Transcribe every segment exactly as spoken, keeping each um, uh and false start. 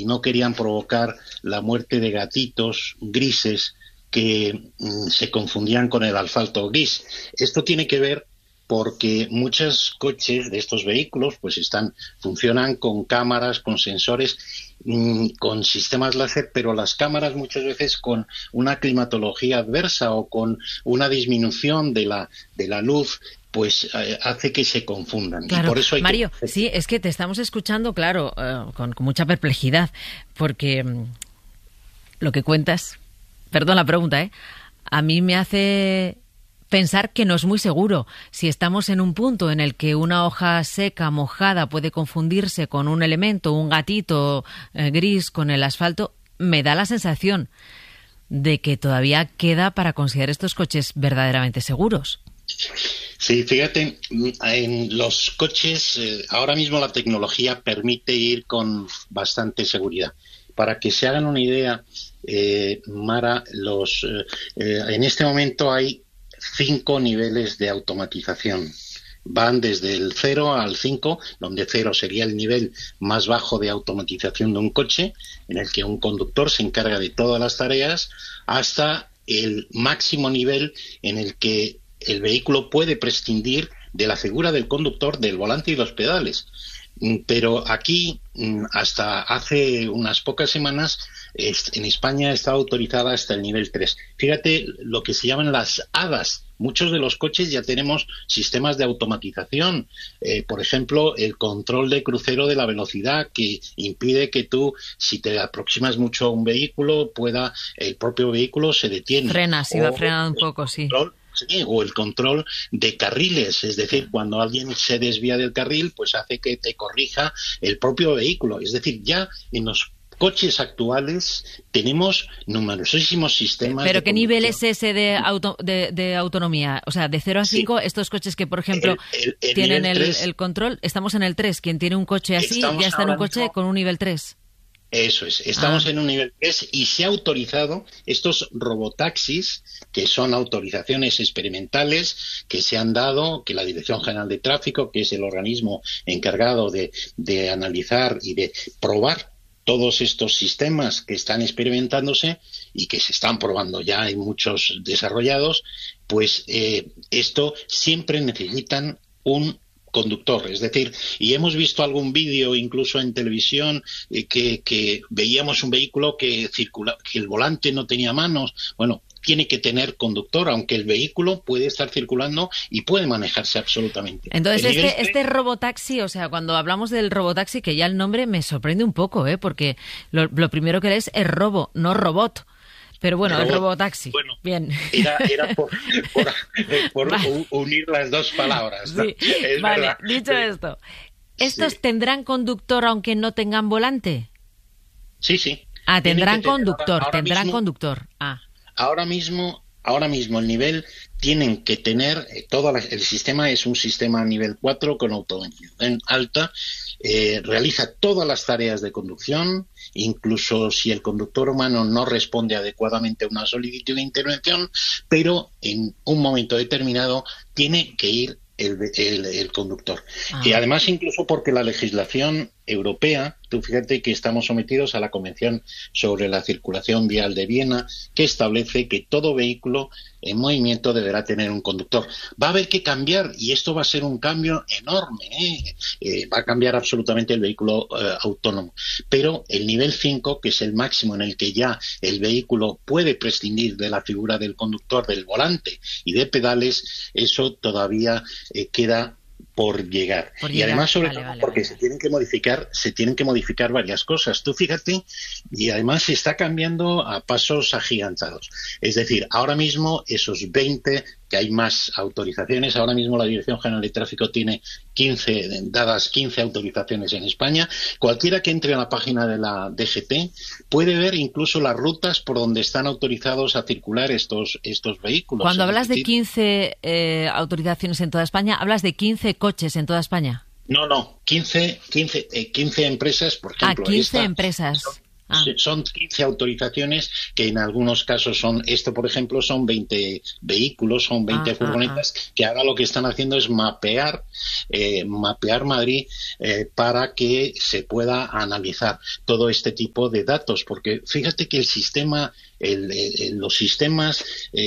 y no querían provocar la muerte de gatitos grises que mm, se confundían con el asfalto gris. Esto tiene que ver porque muchos coches de estos vehículos pues están funcionan con cámaras, con sensores, mmm, con sistemas láser, pero las cámaras muchas veces con una climatología adversa o con una disminución de la de la luz pues eh, hace que se confundan. Claro. Y por eso hay Mario, que... sí, es que te estamos escuchando, claro, uh, con, con mucha perplejidad, porque um, lo que cuentas, perdón la pregunta, ¿eh? A mí me hace pensar que no es muy seguro. Si estamos en un punto en el que una hoja seca, mojada, puede confundirse con un elemento, un gatito eh, gris con el asfalto, me da la sensación de que todavía queda para considerar estos coches verdaderamente seguros. Sí, fíjate, en los coches eh, ahora mismo la tecnología permite ir con bastante seguridad. Para que se hagan una idea, eh, Mara, los eh, eh, en este momento hay cinco niveles de automatización. Van desde el cero al cinco, donde cero sería el nivel más bajo de automatización de un coche, en el que un conductor se encarga de todas las tareas, hasta el máximo nivel en el que el vehículo puede prescindir de la figura del conductor, del volante y los pedales. Pero aquí, hasta hace unas pocas semanas, en España está autorizada hasta el nivel tres. Fíjate lo que se llaman las hadas. Muchos de los coches ya tenemos sistemas de automatización. Eh, por ejemplo, el control de crucero de la velocidad, que impide que tú, si te aproximas mucho a un vehículo, pueda el propio vehículo se detiene. Frena, si va frenando un poco, sí. Control, sí. O el control de carriles, es decir, cuando alguien se desvía del carril, pues hace que te corrija el propio vehículo. Es decir, ya en los coches actuales tenemos numerosísimos sistemas. ¿Pero de qué nivel es conducción. ese de, auto, de, de autonomía? O sea, de cero a cinco, sí. Estos coches que, por ejemplo, el, el, el tienen el, tres, el control, estamos en el tres. Quien tiene un coche así ya está en un coche mismo con un nivel tres. Eso es, estamos ah. en un nivel tres y se ha autorizado estos robotaxis, que son autorizaciones experimentales que se han dado, que la Dirección General de Tráfico, que es el organismo encargado de, de analizar y de probar todos estos sistemas que están experimentándose y que se están probando ya, hay muchos desarrollados, pues eh, esto siempre necesitan un conductor, es decir, y hemos visto algún vídeo incluso en televisión eh, que, que veíamos un vehículo que circula, que el volante no tenía manos. Bueno, tiene que tener conductor, aunque el vehículo puede estar circulando y puede manejarse absolutamente. Entonces, este, nivel... este robotaxi, o sea, cuando hablamos del robotaxi, que ya el nombre me sorprende un poco, ¿eh? Porque lo, lo primero que es es robo, no robot. Pero bueno, robot, el robotaxi. Bueno, bien. Era, era por, por, por vale. unir las dos palabras, ¿no? Sí. Es vale, verdad. dicho sí. esto, ¿estos sí. tendrán conductor aunque no tengan volante? Sí, sí. Ah, tendrán conductor, ahora, ahora tendrán mismo, conductor. Ah. Ahora mismo, ahora mismo el nivel tienen que tener, eh, todo la, el sistema es un sistema nivel cuatro con automatización alta, eh, realiza todas las tareas de conducción, incluso si el conductor humano no responde adecuadamente a una solicitud de intervención, pero en un momento determinado tiene que ir el, el, el conductor. Ah. Y además, incluso porque la legislación europea, tú fíjate que estamos sometidos a la Convención sobre la Circulación Vial de Viena, que establece que todo vehículo en movimiento deberá tener un conductor. Va a haber que cambiar, y esto va a ser un cambio enorme, ¿eh? Eh, va a cambiar absolutamente el vehículo eh, autónomo. Pero el nivel cinco, que es el máximo en el que ya el vehículo puede prescindir de la figura del conductor, del volante y de pedales, eso todavía eh, queda por llegar. Por y llegar. además, sobre vale, todo, vale, porque vale. se tienen que modificar, se tienen que modificar varias cosas. Tú fíjate, y además se está cambiando a pasos agigantados. Es decir, ahora mismo esos veinte, que hay más autorizaciones, ahora mismo la Dirección General de Tráfico tiene quince, dadas quince autorizaciones en España. Cualquiera que entre a la página de la D G T puede ver incluso las rutas por donde están autorizados a circular estos, estos vehículos. Cuando es hablas decir, de quince eh, autorizaciones en toda España, ¿hablas de quince coches en toda España? No, no, quince, quince, eh, quince empresas, por ejemplo. Ah, quince esta, empresas. Son, Ah. Son quince autorizaciones que en algunos casos son, esto por ejemplo son veinte vehículos, son veinte ah, furgonetas ah, ah. que ahora lo que están haciendo es mapear, eh, mapear Madrid eh, para que se pueda analizar todo este tipo de datos, porque fíjate que el sistema El, el, los sistemas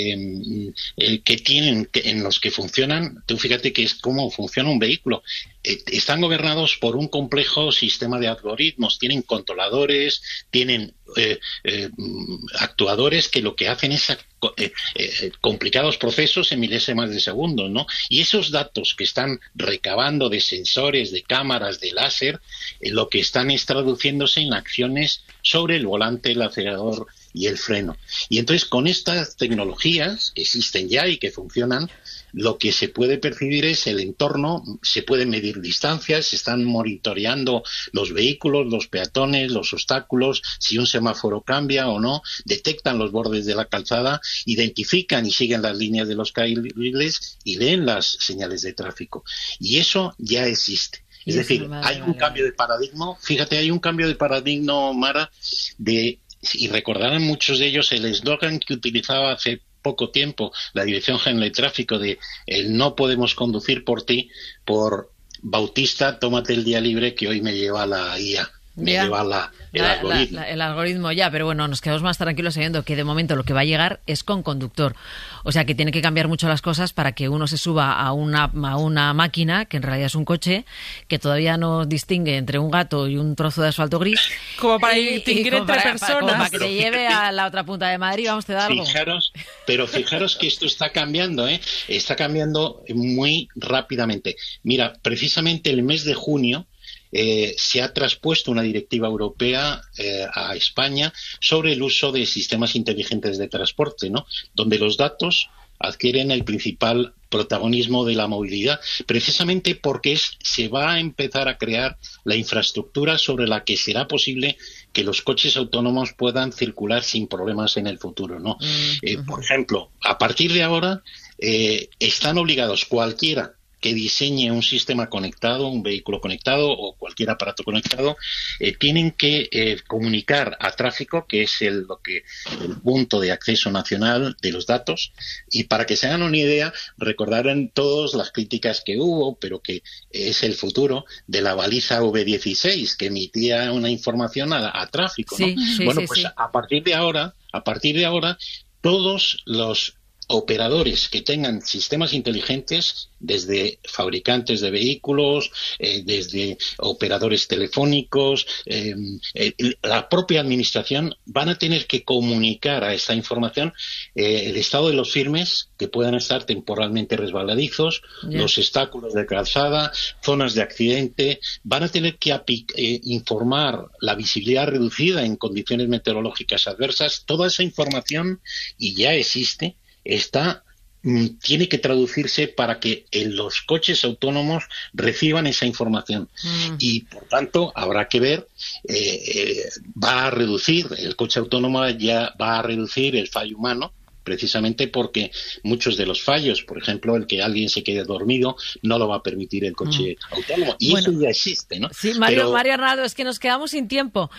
eh, eh, que tienen que, en los que funcionan, tú fíjate que es cómo funciona un vehículo, eh, están gobernados por un complejo sistema de algoritmos, tienen controladores, tienen eh, eh, actuadores que lo que hacen es eh, eh, complicados procesos en milésimas de segundos, ¿no? Y esos datos que están recabando de sensores, de cámaras, de láser, eh, lo que están es traduciéndose en acciones sobre el volante, el acelerador y el freno. Y entonces con estas tecnologías que existen ya y que funcionan, lo que se puede percibir es el entorno, se pueden medir distancias, se están monitoreando los vehículos, los peatones, los obstáculos, si un semáforo cambia o no, detectan los bordes de la calzada, identifican y siguen las líneas de los carriles y leen las señales de tráfico. Y eso ya existe. Es sí, decir, vale, hay un vale, cambio vale. de paradigma, fíjate, hay un cambio de paradigma, Mara, de y recordarán muchos de ellos el eslogan que utilizaba hace poco tiempo la Dirección General de Tráfico de el no podemos conducir por ti, por Bautista, tómate el día libre que hoy me lleva la I A, me ya. lleva la, el la, algoritmo. La, la, el algoritmo ya, pero bueno, nos quedamos más tranquilos sabiendo que de momento lo que va a llegar es con conductor. O sea que tiene que cambiar mucho las cosas para que uno se suba a una, a una máquina, que en realidad es un coche, que todavía no distingue entre un gato y un trozo de asfalto gris. Como para distinguir entre para, personas. Para, como para que te lleve a la otra punta de Madrid, vamos, te da algo. Fijaros, pero fijaros que esto está cambiando, ¿eh? Está cambiando muy rápidamente. Mira, precisamente el mes de junio Eh, se ha traspuesto una directiva europea eh, a España sobre el uso de sistemas inteligentes de transporte, ¿no? Donde los datos adquieren el principal protagonismo de la movilidad, precisamente porque es, se va a empezar a crear la infraestructura sobre la que será posible que los coches autónomos puedan circular sin problemas en el futuro, ¿no? Mm-hmm. Eh, por ejemplo, a partir de ahora eh, están obligados cualquiera que diseñe un sistema conectado, un vehículo conectado o cualquier aparato conectado, eh, tienen que eh, comunicar a tráfico, que es el, lo que, el punto de acceso nacional de los datos, y para que se hagan una idea, recordarán todas las críticas que hubo, pero que es el futuro de la baliza V dieciséis, que emitía una información a, a tráfico, ¿no? Sí, sí, bueno, sí, pues sí. a partir de ahora, a partir de ahora, todos los operadores que tengan sistemas inteligentes, desde fabricantes de vehículos, eh, desde operadores telefónicos, eh, eh, la propia administración, van a tener que comunicar a esta información eh, el estado de los firmes, que puedan estar temporalmente resbaladizos, yeah. los obstáculos de calzada, zonas de accidente, van a tener que api- eh, informar la visibilidad reducida en condiciones meteorológicas adversas. Toda esa información, y ya existe, está tiene que traducirse para que en los coches autónomos reciban esa información mm. y por tanto habrá que ver eh, eh, va a reducir el coche autónomo ya va a reducir el fallo humano, precisamente porque muchos de los fallos, por ejemplo, el que alguien se quede dormido, no lo va a permitir el coche mm. autónomo. Y bueno, eso ya existe, ¿no? Sí, Mario, pero... Mario Arnaldo, es que nos quedamos sin tiempo,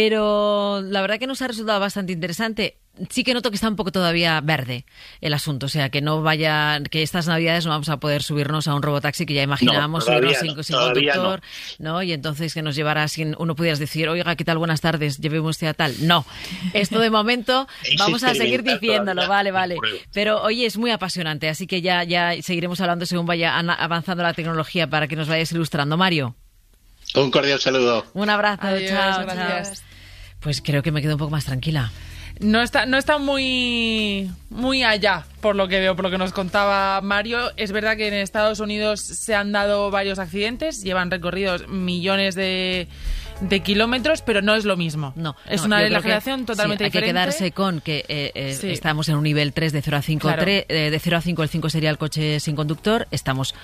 pero la verdad que nos ha resultado bastante interesante. Sí que noto que está un poco todavía verde el asunto, o sea, que no vaya, que estas navidades no vamos a poder subirnos a un robotaxi que ya imaginábamos no, subirnos sin, no, sin conductor, no. ¿no? Y entonces que nos llevara sin, uno pudieras decir, oiga, ¿qué tal? Buenas tardes, llevemos usted a tal. No, esto de momento vamos a seguir diciéndolo, todavía. vale, vale. Pero oye, es muy apasionante, así que ya, ya seguiremos hablando según vaya avanzando la tecnología para que nos vayas ilustrando. Mario. Un cordial saludo. Un abrazo, Adiós, chao, gracias. chao. Pues creo que me quedo un poco más tranquila. No está, no está muy, muy allá, por lo que veo, por lo que nos contaba Mario. Es verdad que en Estados Unidos se han dado varios accidentes, llevan recorridos millones de, de kilómetros, pero no es lo mismo. No, es no, una legislación legislación totalmente sí, hay diferente. Hay que quedarse con que eh, eh, sí. estamos en un nivel tres de cero a cinco. Claro. tres, eh, de cero a cinco, el cinco sería el coche sin conductor. Estamos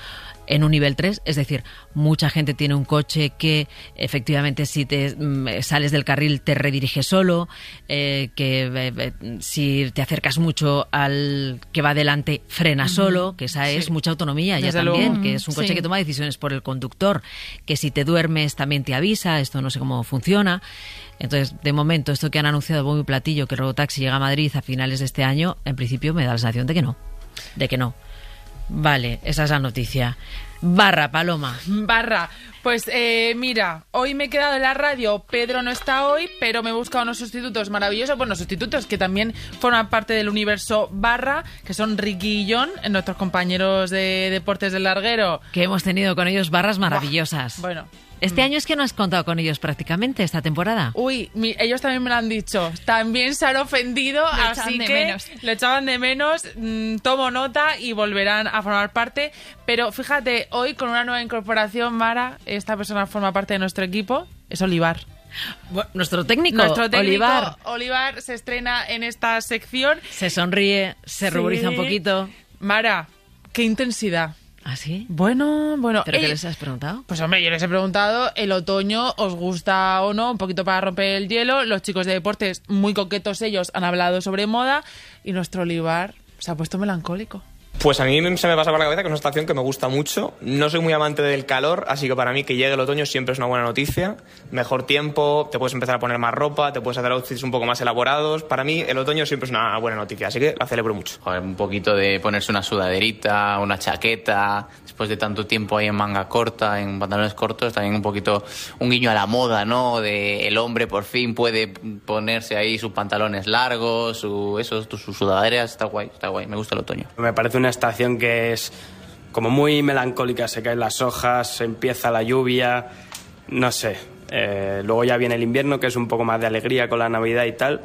en un nivel tres, es decir, mucha gente tiene un coche que efectivamente si te mm, sales del carril te redirige solo, eh, que eh, eh, si te acercas mucho al que va delante frena solo, que esa es Sí. mucha autonomía ya Desde también, luego. que es un coche Sí. que toma decisiones por el conductor, que si te duermes también te avisa, esto no sé cómo funciona. Entonces, de momento, esto que han anunciado bombo y platillo, que el Robotaxi llega a Madrid a finales de este año, en principio me da la sensación de que no, de que no. Vale, esa es la noticia. Barra, Paloma. Barra, pues eh, mira, hoy me he quedado en la radio, Pedro no está hoy, pero me he buscado unos sustitutos maravillosos, bueno, sustitutos que también forman parte del universo Barra, que son Ricky y John, nuestros compañeros de Deportes del Larguero. Que hemos tenido con ellos barras maravillosas. Bueno. Este año es que no has contado con ellos prácticamente esta temporada. Uy, mi- ellos también me lo han dicho. También se han ofendido, Lo así echaban de que menos. lo echaban de menos. mm, tomo nota y volverán a formar parte. Pero fíjate, hoy con una nueva incorporación, Mara, esta persona forma parte de nuestro equipo, es Olivar. Bueno, nuestro técnico, Nuestro técnico, Olivar, Olivar, se estrena en esta sección. se sonríe, se ruboriza un Sí. poquito. Mara, qué intensidad. ¿Ah, sí? Bueno, bueno. ¿Pero qué ey, les has preguntado? Pues hombre, yo les he preguntado, ¿el otoño os gusta o no? Un poquito para romper el hielo. Los chicos de deportes, muy coquetos ellos, han hablado sobre moda. Y nuestro Olivar se ha puesto melancólico. Pues a mí se me pasa por la cabeza que es una estación que me gusta mucho. No soy muy amante del calor, así que para mí que llegue el otoño siempre es una buena noticia. Mejor tiempo, te puedes empezar a poner más ropa, te puedes hacer outfits un poco más elaborados. Para mí el otoño siempre es una buena noticia, así que la celebro mucho. Joder, un poquito de ponerse una sudaderita, una chaqueta, después de tanto tiempo ahí en manga corta, en pantalones cortos, también un poquito un guiño a la moda, ¿no? De el hombre por fin puede ponerse ahí sus pantalones largos, su, eso, sus sudaderas, está guay, está guay, me gusta el otoño. Me parece una estación que es como muy melancólica, se caen las hojas, empieza la lluvia, no sé. Eh, luego ya viene el invierno, que es un poco más de alegría con la Navidad y tal,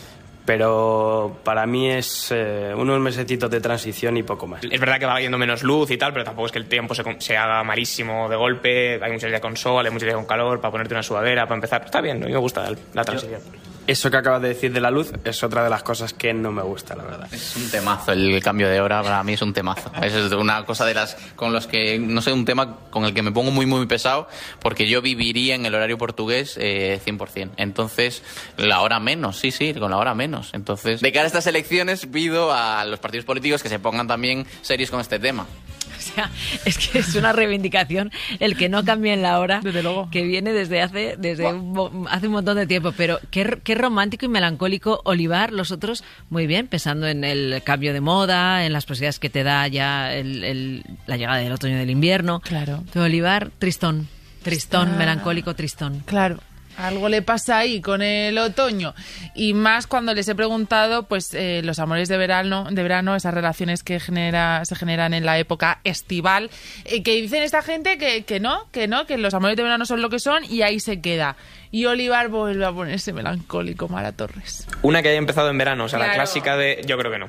pero para mí es eh, unos mesecitos de transición y poco más. Es verdad que va yendo menos luz y tal, pero tampoco es que el tiempo se, se haga malísimo de golpe. Hay muchos días con sol, hay muchos días con calor, para ponerte una sudadera, para empezar. Está bien, a mí me gusta la, la transición. Eso que acabas de decir de la luz es otra de las cosas que no me gusta, la verdad. Es un temazo, el cambio de hora para mí es un temazo. Es una cosa de las con los que, no sé, un tema con el que me pongo muy, muy pesado, porque yo viviría en el horario portugués eh, cien por ciento. Entonces, la hora menos, sí, sí, con la hora menos. Entonces, de cara a estas elecciones, pido a los partidos políticos que se pongan también serios con este tema. O sea, es que es una reivindicación el que no cambien la hora, Desde luego. que viene desde hace desde un, mo- hace un montón de tiempo. Pero qué, qué romántico y melancólico Olivar, los otros muy bien, pensando en el cambio de moda, en las posibilidades que te da ya el, el- la llegada del otoño y del invierno. Claro. Pero Olivar, tristón, tristón, Está- melancólico, tristón. Claro. Algo le pasa ahí con el otoño. Y más cuando les he preguntado, pues, eh, los amores de verano, de verano, esas relaciones que genera, se generan en la época estival, eh, que dicen esta gente que, que no, que no, que los amores de verano son lo que son y ahí se queda. Y Olivar vuelve a ponerse melancólico, Mara Torres. Una que haya empezado en verano, o sea, Claro. la clásica de... Yo creo que no.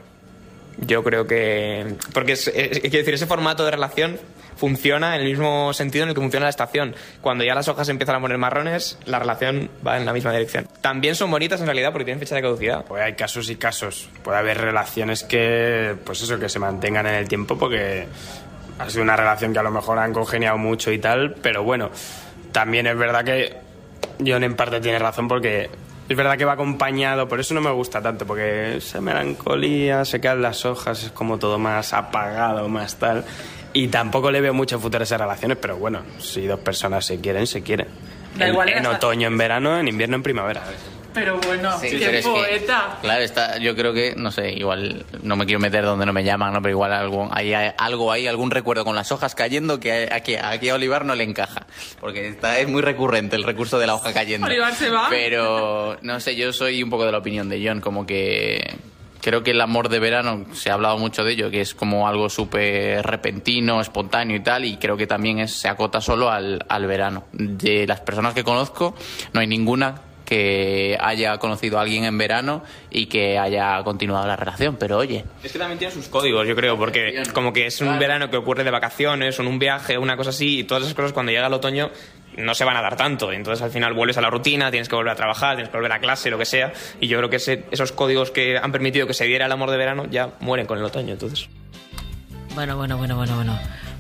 Yo creo que... Porque, es, es- quiero decir, ese formato de relación funciona en el mismo sentido en el que funciona la estación. Cuando ya las hojas empiezan a poner marrones, la relación va en la misma dirección. También son bonitas en realidad porque tienen fecha de caducidad. Pues hay casos y casos. Puede haber relaciones que, pues eso, que se mantengan en el tiempo porque ha sido una relación que a lo mejor han congeniado mucho y tal, pero bueno, también es verdad que John en parte tiene razón porque es verdad que va acompañado, por eso no me gusta tanto, porque esa melancolía, se caen las hojas, es como todo más apagado, más tal, y tampoco le veo mucho futuro a esas relaciones, pero bueno, si dos personas se quieren, se quieren. Da En, igual, en hasta- otoño, en verano, en invierno, en primavera. Pero bueno, Sí, qué pero es que, poeta. claro, está, yo creo que, no sé, igual no me quiero meter donde no me llaman, ¿no? Pero igual algo, hay, hay algo ahí, algún recuerdo con las hojas cayendo que aquí, aquí a Olivar no le encaja. Porque está, es muy recurrente el recurso de la hoja cayendo. Olivar se va. Pero, no sé, yo soy un poco de la opinión de John, como que... Creo que el amor de verano, se ha hablado mucho de ello, que es como algo súper repentino, espontáneo y tal, y creo que también es, se acota solo al, al verano. De las personas que conozco, no hay ninguna que haya conocido a alguien en verano y que haya continuado la relación, pero oye... Es que también tiene sus códigos, yo creo, porque como que es un verano que ocurre de vacaciones, o en un viaje, una cosa así, y todas esas cosas cuando llega el otoño no se van a dar tanto. Entonces al final vuelves a la rutina, tienes que volver a trabajar, tienes que volver a clase, lo que sea, y yo creo que ese, esos códigos que han permitido que se diera el amor de verano ya mueren con el otoño, entonces... Bueno, bueno, bueno, bueno, bueno.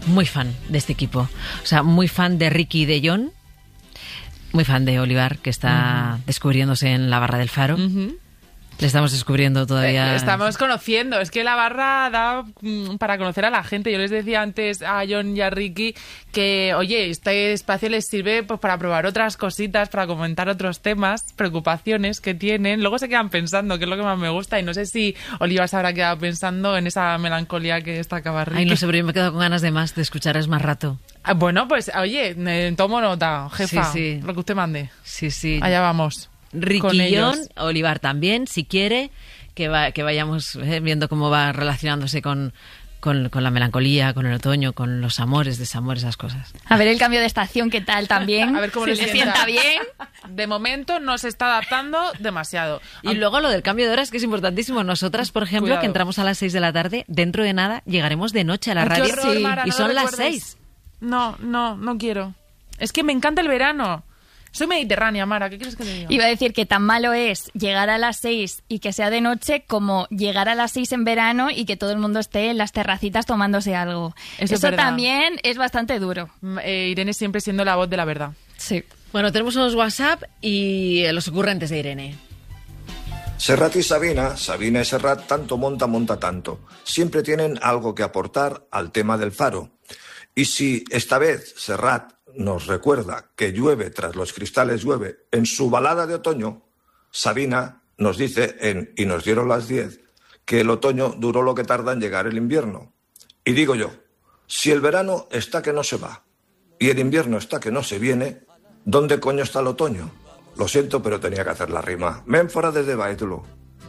muy fan de este equipo. O sea, muy fan de Ricky y de Jon. Muy fan de Olivar, que está uh-huh. descubriéndose en la barra del Faro. Uh-huh. Le estamos descubriendo todavía. Eh, estamos conociendo. Es que la barra da mm, para conocer a la gente. Yo les decía antes a Jon y a Ricky que, oye, este espacio les sirve pues para probar otras cositas, para comentar otros temas, preocupaciones que tienen. Luego se quedan pensando, que es lo que más me gusta. Y no sé si Olivar se habrá quedado pensando en esa melancolía que destacaba Ricky. Ay, no sé, pero yo me he quedado con ganas de más, de escucharles más rato. Ah, bueno, pues, oye, eh, tomo nota, jefa. Sí, sí. Lo que usted mande. Sí, sí. Allá vamos. Ricky, Jon, Olivar también, si quiere, que, va, que vayamos eh, viendo cómo va relacionándose con, con, con la melancolía, con el otoño, con los amores, desamores, esas cosas. A ver el cambio de estación, ¿qué tal también? A ver cómo si le sienta. sienta bien. De momento no se está adaptando demasiado. Y Am- luego lo del cambio de horas, que es importantísimo. Nosotras, por ejemplo, Cuidado. que entramos a las seis de la tarde, dentro de nada llegaremos de noche a la Ay, radio. horror, sí. Mara, y no son las recuerdes. seis. No, no, no quiero. Es que me encanta el verano. Soy mediterránea, Mara, ¿qué quieres que te diga? Iba a decir que tan malo es llegar a las seis y que sea de noche como llegar a las seis en verano y que todo el mundo esté en las terracitas tomándose algo. Eso, Eso es también es bastante duro. Eh, Irene siempre siendo la voz de la verdad. Sí. Bueno, tenemos unos WhatsApp y los ocurrentes de Irene. Serrat y Sabina, Sabina y Serrat, tanto monta, monta tanto. Siempre tienen algo que aportar al tema del Faro. Y si esta vez Serrat nos recuerda que llueve tras los cristales llueve en su balada de otoño, Sabina nos dice en Y nos dieron las diez que el otoño duró lo que tarda en llegar el invierno. Y digo yo, si el verano está que no se va y el invierno está que no se viene, ¿dónde coño está el otoño? Lo siento, pero tenía que hacer la rima. Ménfora desde Baetulo.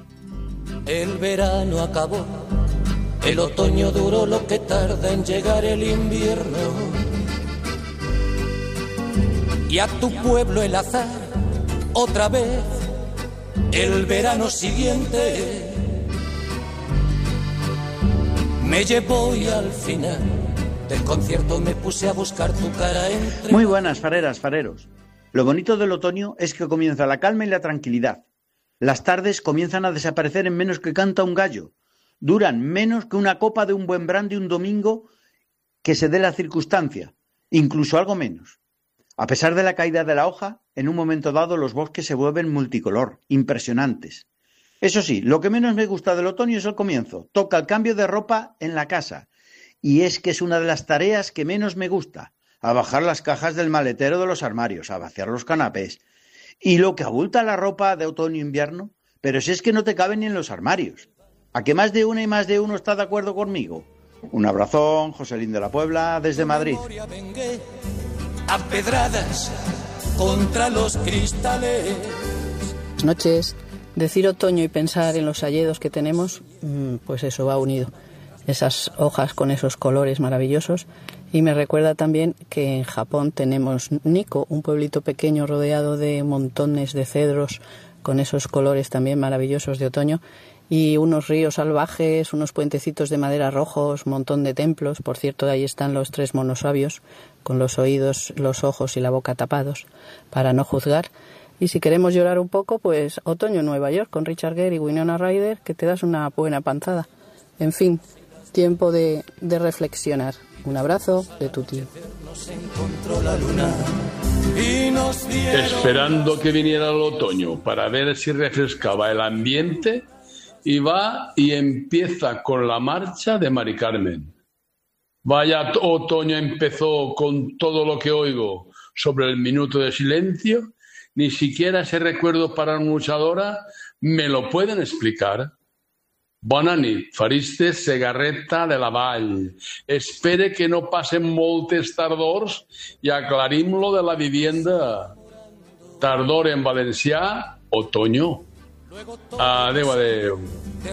El verano acabó, el otoño duró lo que tarda en llegar el invierno. Y a tu pueblo el azar, otra vez, el verano siguiente, me llevó y al final del concierto me puse a buscar tu cara entre... Muy buenas, fareras, fareros. Lo bonito del otoño es que comienza la calma y la tranquilidad. Las tardes comienzan a desaparecer en menos que canta un gallo. Duran menos que una copa de un buen brandy un domingo que se dé la circunstancia, incluso algo menos. A pesar de la caída de la hoja, en un momento dado los bosques se vuelven multicolor, impresionantes. Eso sí, lo que menos me gusta del otoño es el comienzo. Toca el cambio de ropa en la casa. Y es que es una de las tareas que menos me gusta. A bajar las cajas del maletero de los armarios, a vaciar los canapés. Y lo que abulta la ropa de otoño-invierno, pero si es que no te cabe ni en los armarios. ¿A que más de una y más de uno está de acuerdo conmigo? Un abrazón, Joselín de la Puebla, desde Madrid. A pedradas contra los cristales. Buenas noches. Decir otoño y pensar en los hayedos que tenemos, pues eso va unido. Esas hojas con esos colores maravillosos. Y me recuerda también que en Japón tenemos Nikko, un pueblito pequeño rodeado de montones de cedros con esos colores también maravillosos de otoño. Y unos ríos salvajes, unos puentecitos de madera rojos, un montón de templos. Por cierto, ahí están los tres monos sabios, con los oídos, los ojos y la boca tapados, para no juzgar. Y si queremos llorar un poco, pues Otoño en Nueva York, con Richard Gere y Winona Ryder, que te das una buena panzada. En fin, tiempo de, de reflexionar. Un abrazo de tu tío. Esperando que viniera el otoño para ver si refrescaba el ambiente, y va y empieza con la marcha de Mari Carmen. Vaya otoño empezó con todo lo que oigo sobre el minuto de silencio. Ni siquiera ese recuerdo para una luchadora me lo pueden explicar. Bona nit, Faristes Segarreta de la Vall. Espere que no passen moltes tardors i aclarim lo de la vivienda. Tardor en valencià, otoño. Adeu, adeu.